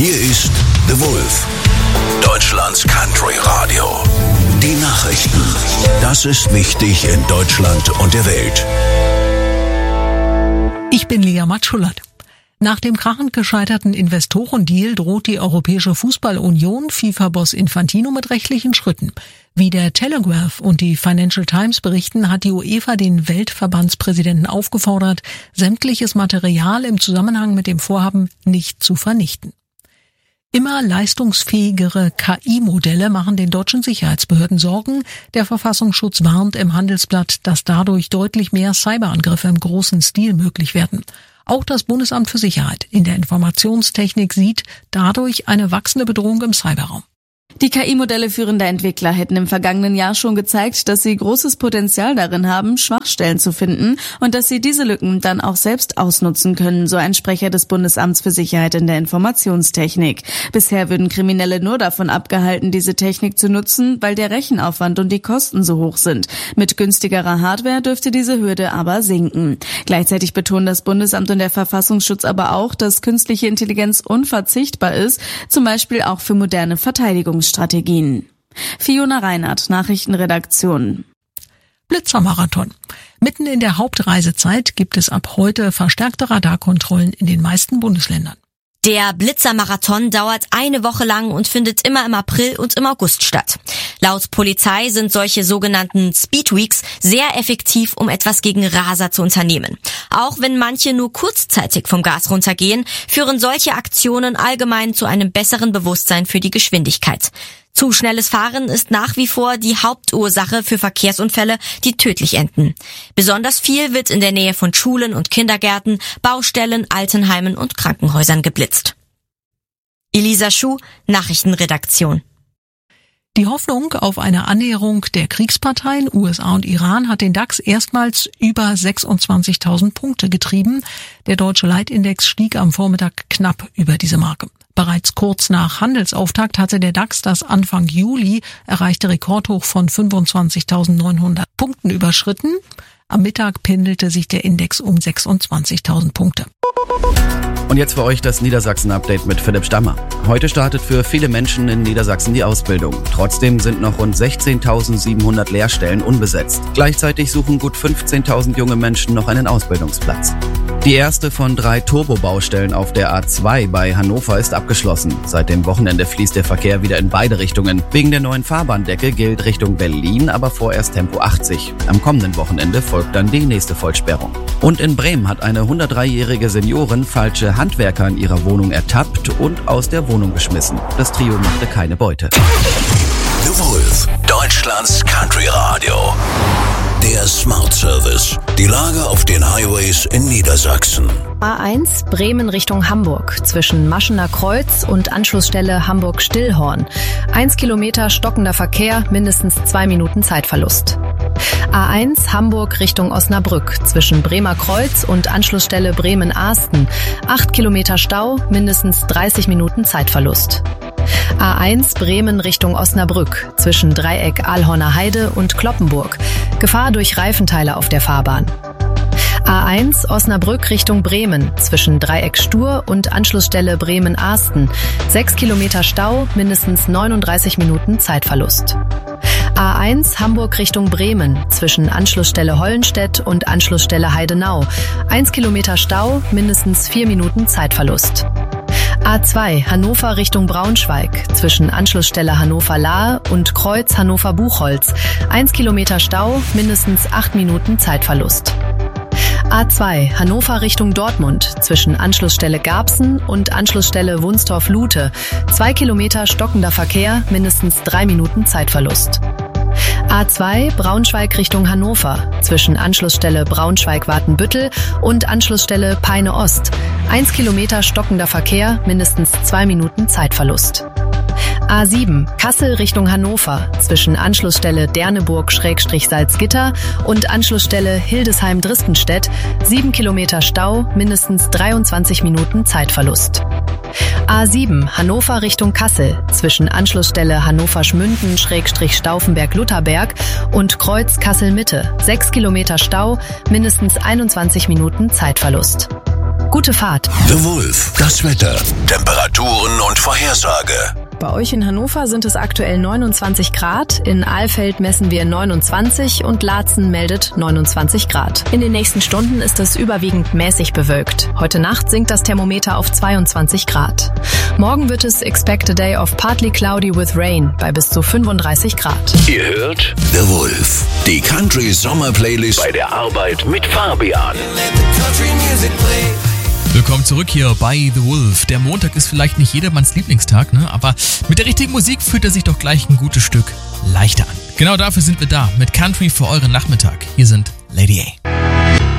Hier ist The Wolf, Deutschlands Country Radio. Die Nachrichten. Das ist wichtig in Deutschland und der Welt. Ich bin Lea Matschulat. Nach dem krachend gescheiterten Investorendeal droht die Europäische Fußballunion FIFA-Boss Infantino mit rechtlichen Schritten. Wie der Telegraph und die Financial Times berichten, hat die UEFA den Weltverbandspräsidenten aufgefordert, sämtliches Material im Zusammenhang mit dem Vorhaben nicht zu vernichten. Immer leistungsfähigere KI-Modelle machen den deutschen Sicherheitsbehörden Sorgen. Der Verfassungsschutz warnt im Handelsblatt, dass dadurch deutlich mehr Cyberangriffe im großen Stil möglich werden. Auch das Bundesamt für Sicherheit in der Informationstechnik sieht dadurch eine wachsende Bedrohung im Cyberraum. Die KI-Modelle führender Entwickler hätten im vergangenen Jahr schon gezeigt, dass sie großes Potenzial darin haben, Schwachstellen zu finden und dass sie diese Lücken dann auch selbst ausnutzen können, so ein Sprecher des Bundesamts für Sicherheit in der Informationstechnik. Bisher würden Kriminelle nur davon abgehalten, diese Technik zu nutzen, weil der Rechenaufwand und die Kosten so hoch sind. Mit günstigerer Hardware dürfte diese Hürde aber sinken. Gleichzeitig betonen das Bundesamt und der Verfassungsschutz aber auch, dass künstliche Intelligenz unverzichtbar ist, zum Beispiel auch für moderne Verteidigungsstrategien. Fiona Reinhardt, Nachrichtenredaktion. Blitzermarathon. Mitten in der Hauptreisezeit gibt es ab heute verstärkte Radarkontrollen in den meisten Bundesländern. Der Blitzermarathon dauert eine Woche lang und findet immer im April und im August statt. Laut Polizei sind solche sogenannten Speedweeks sehr effektiv, um etwas gegen Raser zu unternehmen. Auch wenn manche nur kurzzeitig vom Gas runtergehen, führen solche Aktionen allgemein zu einem besseren Bewusstsein für die Geschwindigkeit. Zu schnelles Fahren ist nach wie vor die Hauptursache für Verkehrsunfälle, die tödlich enden. Besonders viel wird in der Nähe von Schulen und Kindergärten, Baustellen, Altenheimen und Krankenhäusern geblitzt. Elisa Schuh, Nachrichtenredaktion. Die Hoffnung auf eine Annäherung der Kriegsparteien USA und Iran hat den DAX erstmals über 26.000 Punkte getrieben. Der deutsche Leitindex stieg am Vormittag knapp über diese Marke. Bereits kurz nach Handelsauftakt hatte der DAX das Anfang Juli erreichte Rekordhoch von 25.900 Punkten überschritten. Am Mittag pendelte sich der Index um 26.000 Punkte. Und jetzt für euch das Niedersachsen-Update mit Philipp Stammer. Heute startet für viele Menschen in Niedersachsen die Ausbildung. Trotzdem sind noch rund 16.700 Lehrstellen unbesetzt. Gleichzeitig suchen gut 15.000 junge Menschen noch einen Ausbildungsplatz. Die erste von 3 Turbobaustellen auf der A2 bei Hannover ist abgeschlossen. Seit dem Wochenende fließt der Verkehr wieder in beide Richtungen. Wegen der neuen Fahrbahndecke gilt Richtung Berlin aber vorerst Tempo 80. Am kommenden Wochenende folgt dann die nächste Vollsperrung. Und in Bremen hat eine 103-jährige Seniorin falsche Handwerker in ihrer Wohnung ertappt und aus der Wohnung geschmissen. Das Trio machte keine Beute. The Wolf, Deutschlands Country Radio. Der Smart Service. Die Lage auf den Highways in Niedersachsen. A1 Bremen Richtung Hamburg zwischen Maschener Kreuz und Anschlussstelle Hamburg-Stillhorn. 1 Kilometer stockender Verkehr, mindestens 2 Minuten Zeitverlust. A1 Hamburg Richtung Osnabrück zwischen Bremer Kreuz und Anschlussstelle Bremen-Ahsten. 8 Kilometer Stau, mindestens 30 Minuten Zeitverlust. A1 Bremen Richtung Osnabrück zwischen Dreieck Alhorner Heide und Kloppenburg. Gefahr durch Reifenteile auf der Fahrbahn. A1 Osnabrück Richtung Bremen zwischen Dreieck Stur und Anschlussstelle Bremen-Ahsten. 6 Kilometer Stau, mindestens 39 Minuten Zeitverlust. A1 Hamburg Richtung Bremen zwischen Anschlussstelle Hollenstedt und Anschlussstelle Heidenau. 1 Kilometer Stau, mindestens 4 Minuten Zeitverlust. A2 Hannover Richtung Braunschweig zwischen Anschlussstelle Hannover-Lahe und Kreuz Hannover-Buchholz. 1 Kilometer Stau, mindestens 8 Minuten Zeitverlust. A2 Hannover Richtung Dortmund zwischen Anschlussstelle Garbsen und Anschlussstelle Wunstorf-Lute. 2 Kilometer stockender Verkehr, mindestens 3 Minuten Zeitverlust. A2 Braunschweig Richtung Hannover zwischen Anschlussstelle Braunschweig-Watenbüttel und Anschlussstelle Peine Ost. 1 Kilometer stockender Verkehr, mindestens 2 Minuten Zeitverlust. A7 Kassel Richtung Hannover zwischen Anschlussstelle Derneburg-Salzgitter und Anschlussstelle Hildesheim-Dristenstedt. 7 Kilometer Stau, mindestens 23 Minuten Zeitverlust. A7 Hannover Richtung Kassel zwischen Anschlussstelle Hannover-Schmünden-Stauffenberg-Lutherberg und Kreuz Kassel-Mitte. 6 Kilometer Stau, mindestens 21 Minuten Zeitverlust. Gute Fahrt. The Wolf, das Wetter, Temperaturen und Vorhersage. Bei euch in Hannover sind es aktuell 29 Grad, in Alfeld messen wir 29 und Laatzen meldet 29 Grad. In den nächsten Stunden ist es überwiegend mäßig bewölkt. Heute Nacht sinkt das Thermometer auf 22 Grad. Morgen wird es expect a day of partly cloudy with rain bei bis zu 35 Grad. Ihr hört The Wolf, die Country Sommer Playlist bei der Arbeit mit Fabian. Willkommen zurück hier bei The Wolf. Der Montag ist vielleicht nicht jedermanns Lieblingstag, ne? Aber mit der richtigen Musik fühlt er sich doch gleich ein gutes Stück leichter an. Genau dafür sind wir da, mit Country für euren Nachmittag. Hier sind Lady A.